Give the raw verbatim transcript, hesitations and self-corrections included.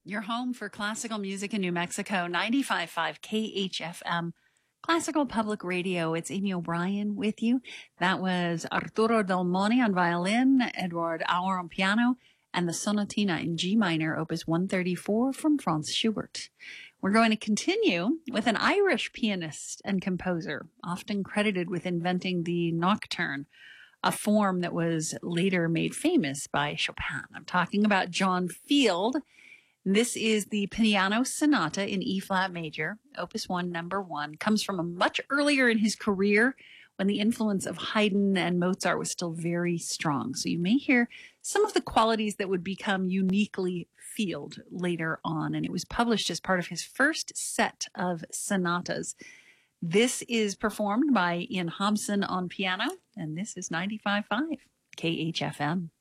Your home for classical music in New Mexico, ninety-five point five K H F M, Classical Public Radio. It's Amy O'Brien with you. That was Arturo Del Monte on violin, Eduard Auer on piano, and the Sonatina in G minor, opus one thirty-four from Franz Schubert. We're going to continue with an Irish pianist and composer, often credited with inventing the nocturne, a form that was later made famous by Chopin. I'm talking about John Field. This is the Piano Sonata in E-flat major, opus one, number one. Comes from a much earlier in his career when the influence of Haydn and Mozart was still very strong. So you may hear some of the qualities that would become uniquely Field later on. And it was published as part of his first set of sonatas. This is performed by Ian Hobson on piano, and this is ninety-five point five K H F M.